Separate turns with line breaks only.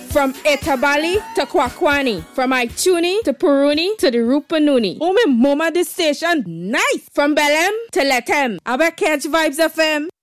From Etabali to Kwakwani. From Aichuni to Puruni to the Rupanuni. Oh, me mama, this station nice. From Belém to Letem. Abba catch Vibes FM.